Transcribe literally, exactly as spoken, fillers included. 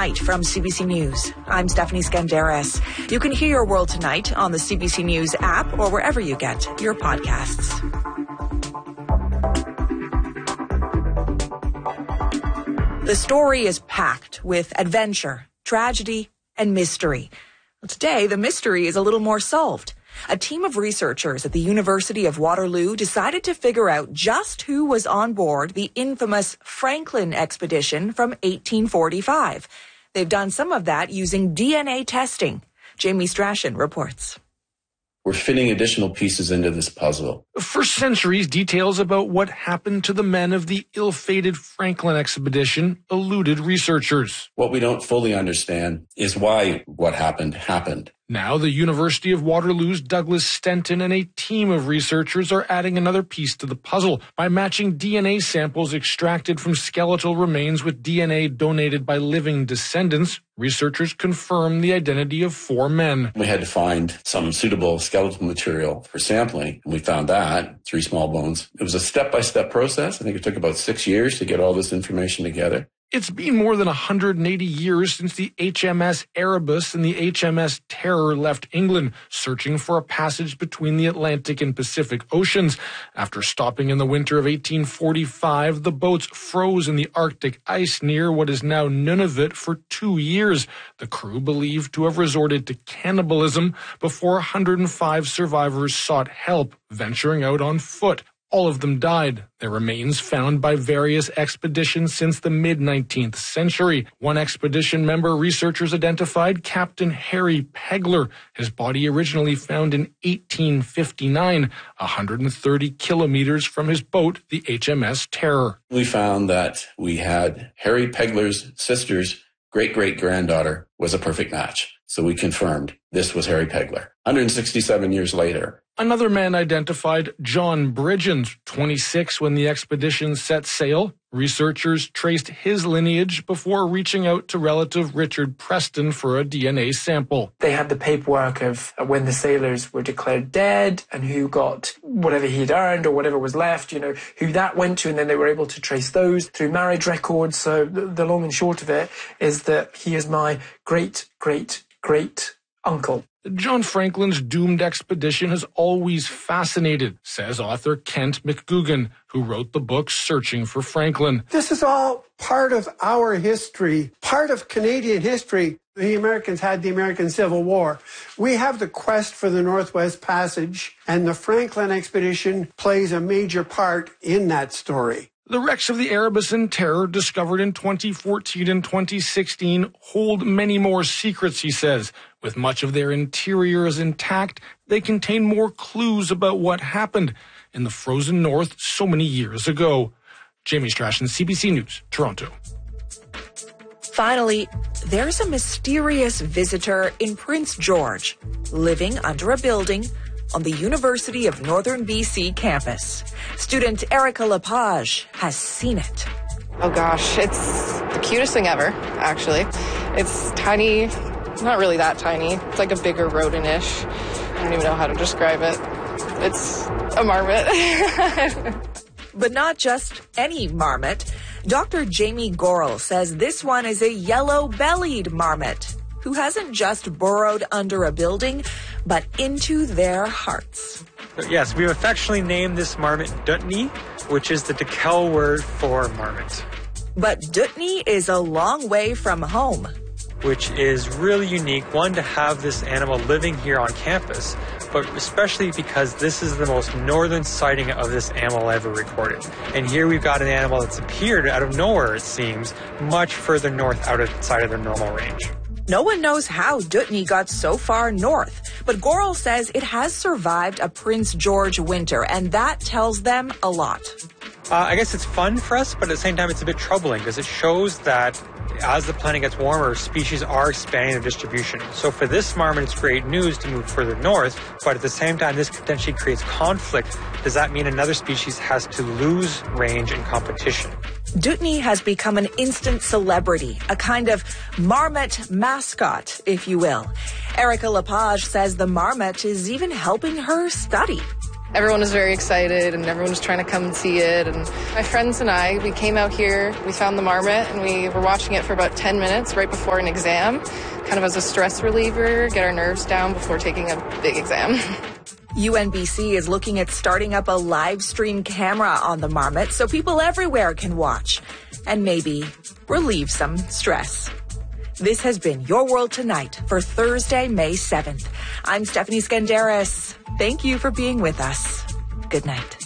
Tonight from C B C News. I'm Stephanie Skandaris. You can hear Your World Tonight on the C B C News app or wherever you get your podcasts. The story is packed with adventure, tragedy, and mystery. Today, the mystery is a little more solved. A team of researchers at the University of Waterloo decided to figure out just who was on board the infamous Franklin expedition from eighteen forty-five. They've done some of that using D N A testing. Jamie Strachan reports. We're fitting additional pieces into this puzzle. For centuries, details about what happened to the men of the ill-fated Franklin expedition eluded researchers. What we don't fully understand is why what happened happened. Now, the University of Waterloo's Douglas Stenton and a team of researchers are adding another piece to the puzzle by matching D N A samples extracted from skeletal remains with D N A donated by living descendants. Researchers confirm the identity of four men. We had to find some suitable skeletal material for sampling, and we found that, three small bones. It was a step-by-step process. I think it took about six years to get all this information together. It's been more than one hundred eighty years since the H M S Erebus and the H M S Terror left England, searching for a passage between the Atlantic and Pacific Oceans. After stopping in the winter of eighteen forty-five, the boats froze in the Arctic ice near what is now Nunavut for two years. The crew believed to have resorted to cannibalism before one hundred five survivors sought help, venturing out on foot. All of them died, their remains found by various expeditions since the mid-nineteenth century. One expedition member researchers identified Captain Harry Pegler, his body originally found in eighteen fifty-nine, one hundred thirty kilometers from his boat, the H M S Terror. We found that we had Harry Pegler's sister's great-great-granddaughter was a perfect match. So we confirmed this was Harry Pegler. one hundred sixty-seven years later. Another man identified, John Bridgens, twenty-six when the expedition set sail. Researchers traced his lineage before reaching out to relative Richard Preston for a D N A sample. They had the paperwork of when the sailors were declared dead and who got whatever he'd earned or whatever was left, you know, who that went to, and then they were able to trace those through marriage records. So the long and short of it is that he is my great, great, great uncle. John Franklin's doomed expedition has always fascinated, says author Kent McGugan, who wrote the book Searching for Franklin. This is all part of our history, part of Canadian history. The Americans had the American Civil War. We have the quest for the Northwest Passage, and the Franklin expedition plays a major part in that story. The wrecks of the Erebus and Terror, discovered in twenty fourteen and twenty sixteen, hold many more secrets, he says. With much of their interiors intact, they contain more clues about what happened in the frozen north so many years ago. Jamie Strachan, C B C News, Toronto. Finally, there's a mysterious visitor in Prince George, living under a building on the University of Northern B C campus. Student Erica Lepage has seen it. Oh gosh, it's the cutest thing ever, actually. It's tiny, not really that tiny. It's like a bigger rodent-ish. I don't even know how to describe it. It's a marmot. But not just any marmot. Doctor Jamie Gorel says this one is a yellow-bellied marmot who hasn't just burrowed under a building, but into their hearts. Yes, we've affectionately named this marmot Dutney, which is the Dekel word for marmot. But Dutney is a long way from home. Which is really unique, one, to have this animal living here on campus, but especially because this is the most northern sighting of this animal ever recorded. And here we've got an animal that's appeared out of nowhere, it seems, much further north outside of the normal range. No one knows how Dutney got so far north, but Gorel says it has survived a Prince George winter, and that tells them a lot. Uh, I guess it's fun for us, but at the same time it's a bit troubling because it shows that as the planet gets warmer, species are expanding their distribution. So for this marmot, it's great news to move further north, but at the same time, this potentially creates conflict. Does that mean another species has to lose range in competition? Dutney has become an instant celebrity, a kind of marmot mascot, if you will. Erica Lepage says the marmot is even helping her study. Everyone was very excited and everyone was trying to come and see it. And my friends and I, we came out here, we found the marmot, and we were watching it for about ten minutes right before an exam, kind of as a stress reliever, get our nerves down before taking a big exam. U N B C is looking at starting up a live stream camera on the marmot so people everywhere can watch and maybe relieve some stress. This has been Your World Tonight for Thursday, May seventh. I'm Stephanie Skandaris. Thank you for being with us. Good night.